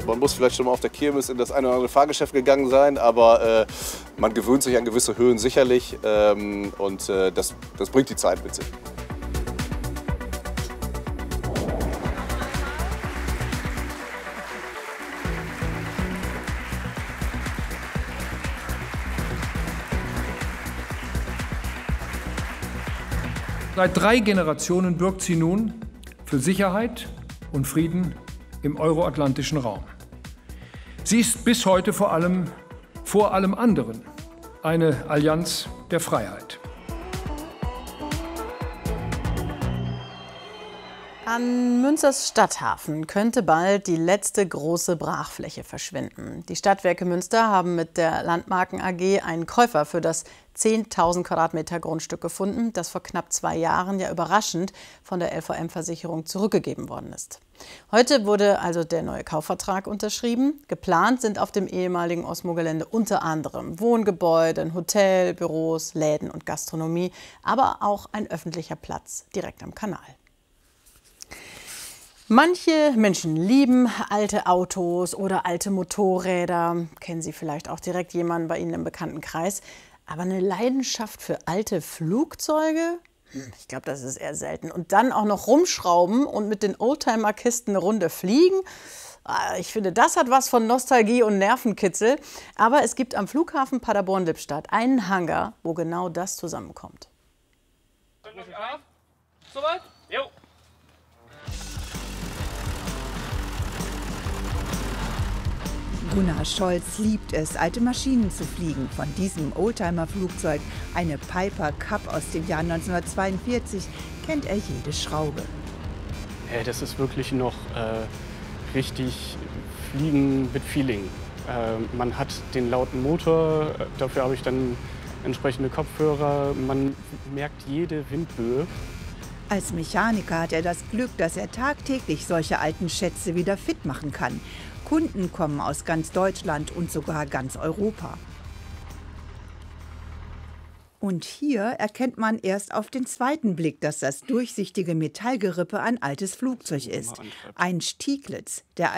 Man muss vielleicht schon mal auf der Kirmes in das eine oder andere Fahrgeschäft gegangen sein, aber man gewöhnt sich an gewisse Höhen sicherlich und das bringt die Zeit mit sich. Seit 3 Generationen bürgt sie nun für Sicherheit und Frieden im euroatlantischen Raum. Sie ist bis heute vor allem anderen eine Allianz der Freiheit. An Münsters Stadthafen könnte bald die letzte große Brachfläche verschwinden. Die Stadtwerke Münster haben mit der Landmarken AG einen Käufer für das 10.000 Quadratmeter Grundstück gefunden, das vor knapp 2 Jahren ja überraschend von der LVM-Versicherung zurückgegeben worden ist. Heute wurde also der neue Kaufvertrag unterschrieben. Geplant sind auf dem ehemaligen Osmo-Gelände unter anderem Wohngebäude, ein Hotel, Büros, Läden und Gastronomie, aber auch ein öffentlicher Platz direkt am Kanal. Manche Menschen lieben alte Autos oder alte Motorräder. Kennen Sie vielleicht auch direkt jemanden bei Ihnen im Bekanntenkreis. Aber eine Leidenschaft für alte Flugzeuge? Ich glaube, das ist eher selten. Und dann auch noch rumschrauben und mit den Oldtimer-Kisten eine Runde fliegen? Ich finde, das hat was von Nostalgie und Nervenkitzel. Aber es gibt am Flughafen Paderborn-Lippstadt einen Hangar, wo genau das zusammenkommt. Soweit? Jo. Gunnar Scholz liebt es, alte Maschinen zu fliegen. Von diesem Oldtimer-Flugzeug, eine Piper Cub aus dem Jahr 1942, kennt er jede Schraube. Das ist wirklich noch richtig Fliegen mit Feeling. Man hat den lauten Motor, dafür habe ich dann entsprechende Kopfhörer. Man merkt jede Windböe. Als Mechaniker hat er das Glück, dass er tagtäglich solche alten Schätze wieder fit machen kann. Kunden kommen aus ganz Deutschland und sogar ganz Europa. Und hier erkennt man erst auf den zweiten Blick, dass das durchsichtige Metallgerippe ein altes Flugzeug ist. Ein Stieglitz, der